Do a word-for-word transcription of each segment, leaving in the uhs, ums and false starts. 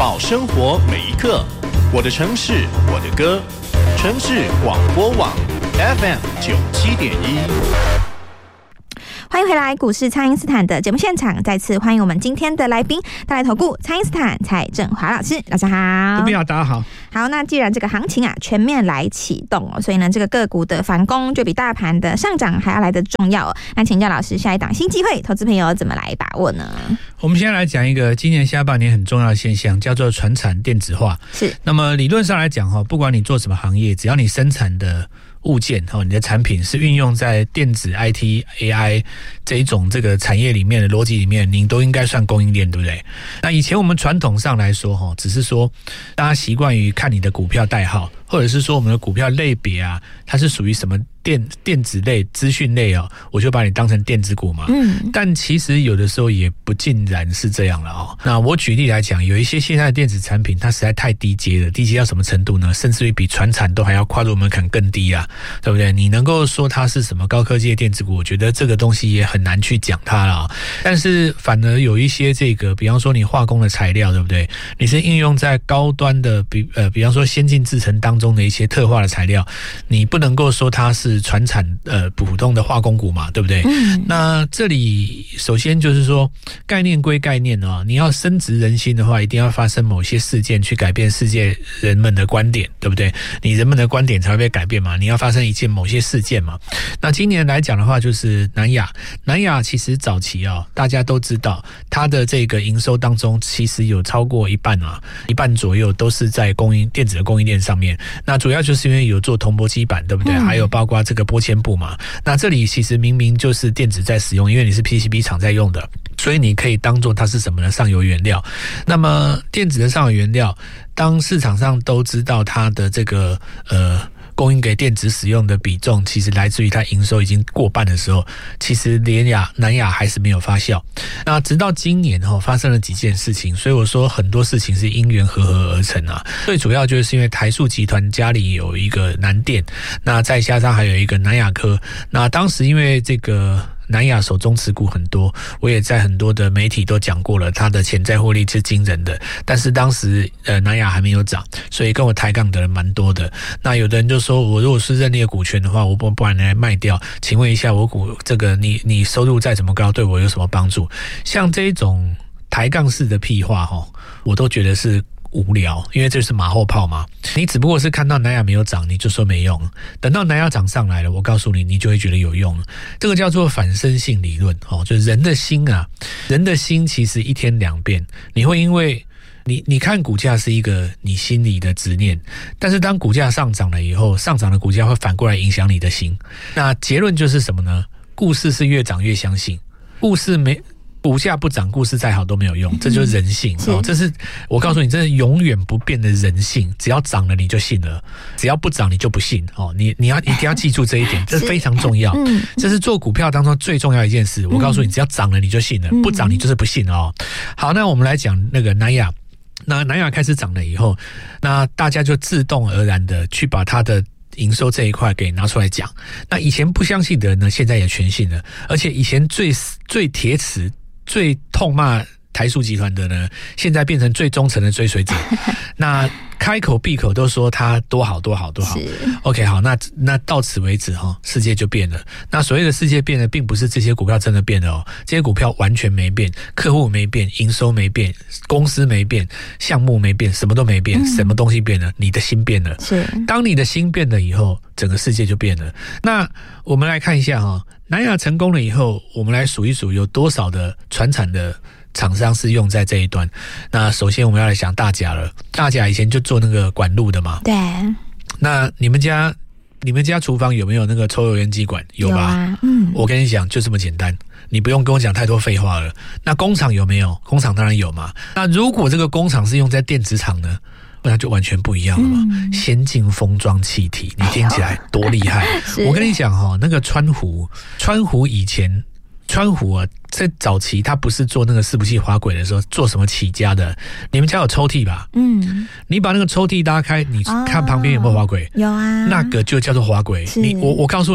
宝生活每一刻，我的城市，我的歌，城市广播网 F M 九七点一。 欢迎回来，股市蔡因斯坦的节目现场，再次欢迎我们今天的来宾，大来投顾蔡因斯坦蔡正华老师，老师好。 各位好，大家好。 好，那既然这个行情啊全面来启动哦，所以呢，这个个股的反攻就比大盘的上涨还要来得重要哦。那请教老师，下一档新机会，投资朋友怎么来把握呢？ 我们先来讲一个今年下半年很重要的现象，叫做传产电子化。 是。 那么理论上来讲哈，不管你做什么行业，只要你生产的物件你的产品是运用在电子 I T、A I 这一种这个产业里面的逻辑里面，您都应该算供应链，对不对？那以前我们传统上来说，只是说大家习惯于看你的股票代号，或者是说我们的股票类别啊，它是属于什么电电子类、资讯类哦，我就把你当成电子股嘛。嗯。但其实有的时候也不尽然是这样了哦。那我举例来讲，有一些现在的电子产品，它实在太低阶了，低阶到什么程度呢？甚至于比传产都还要跨入门槛更低啊，对不对？你能够说它是什么高科技的电子股，我觉得这个东西也很难去讲它了。但是反而有一些这个，比方说你化工的材料，对不对？你是应用在高端的，比呃，比方说先进制程当中的一些特化的材料，你不能够说它是传产呃普通的化工股嘛，对不对？嗯。那这里首先就是说，概念归概念哦，你要深植人心的话，一定要发生某些事件去改变世界人们的观点，对不对？你人们的观点才会被改变嘛，你要发生一件某些事件嘛。那今年来讲的话，就是南亚，南亚其实早期啊、哦，大家都知道它的这个营收当中，其实有超过一半啊，一半左右都是在供应电子的供应链上面。那主要就是因为有做铜箔基板，对不对？嗯、还有包括这个玻纤布嘛。那这里其实明明就是电子在使用，因为你是 P C B 厂在用的，所以你可以当做它是什么呢？上游原料。那么电子的上游原料，当市场上都知道它的这个呃。供应给电子使用的比重其实来自于它营收已经过半的时候，其实连亚南亚还是没有发酵。那直到今年后发生了几件事情，所以我说很多事情是因缘合合而成啊。最主要就是因为台塑集团家里有一个南电，那再加上还有一个南亚科，那当时因为这个南亚手中持股很多，我也在很多的媒体都讲过了，它的潜在获利是惊人的。但是当时呃南亚还没有涨，所以跟我抬杠的人蛮多的。那有的人就说，我如果是认列股权的话，我不不然来卖掉，请问一下我股这个你你收入再怎么高，对我有什么帮助？像这种抬杠式的屁话齁，我都觉得是无聊，因为这是马后炮嘛。你只不过是看到南亚没有涨，你就说没用。等到南亚涨上来了，我告诉你，你就会觉得有用。这个叫做反身性理论哦，就是人的心啊，人的心其实一天两变。你会因为你你看股价是一个你心里的执念，但是当股价上涨了以后，上涨的股价会反过来影响你的心。那结论就是什么呢？故事是越涨越相信，故事没。股价不涨，故事再好都没有用，这就是人性、嗯、哦。这是我告诉你，这是永远不变的人性。只要涨了你就信了，只要不涨你就不信哦。你你要一定要记住这一点，这是非常重要。嗯、这是做股票当中最重要的一件事。我告诉你，只要涨了你就信了，嗯、不涨你就是不信哦。好，那我们来讲那个南亚。那南亚开始涨了以后，那大家就自动而然的去把它的营收这一块给拿出来讲。那以前不相信的人呢，现在也全信了。而且以前最最铁齿、最痛骂台塑集团的呢，现在变成最忠诚的追随者。那开口闭口都说他多好多好多好。OK， 好，那那到此为止哈，世界就变了。那所谓的世界变了，并不是这些股票真的变了哦，这些股票完全没变，客户没变，营收没变，公司没变，项目没变，什么都没变，嗯、什么东西变了？你的心变了。是，当你的心变了以后，整个世界就变了。那我们来看一下哈，南亚成功了以后，我们来数一数有多少的传产的厂商是用在这一段。那首先我们要来想大甲了，大甲以前就做那个管路的嘛。对。那你们家你们家厨房有没有那个抽油烟机管？有吧？有啊，嗯。我跟你讲，就这么简单，你不用跟我讲太多废话了。那工厂有没有？工厂当然有嘛。那如果这个工厂是用在电子厂呢？那就完全不一样了嘛！嗯、先进封装气体，你听起来多厉害！我跟你讲哈，那个川湖，川湖以前。川湖啊，在早期他不是做那个伺服器滑轨的时候，做什么起家的？你们家有抽屉吧？嗯，你把那个抽屉拉开，你看旁边有没有滑轨？有啊，那个就叫做滑轨。你我我告诉你，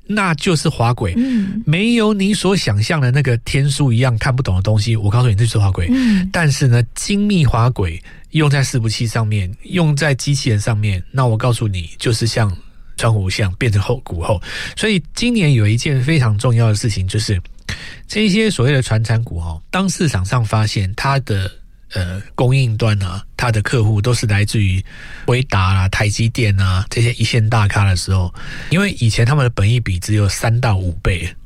那就是滑轨， 嗯， 没有你所想象的那个天书一样看不懂的东西，我告诉你这就是滑轨。 嗯， 但是呢，精密滑轨用在伺服器上面，用在机器人上面，那我告诉你，就是像川湖像变成后股后。所以今年有一件非常重要的事情，就是这些所谓的传产股哦，当市场上发现它的呃供应端啊，它的客户都是来自于辉达啦、台积电啊这些一线大咖的时候，因为以前他们的本益比只有三到五倍，